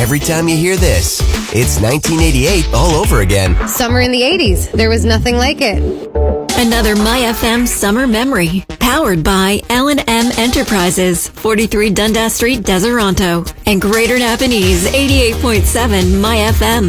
every time you hear this. It's 1988 all over again. Summer in the 80s. There was nothing like it. Another MyFM summer memory. Powered by L&M Enterprises, 43 Dundas Street, Deseronto. And Greater Napanese, 88.7 MyFM.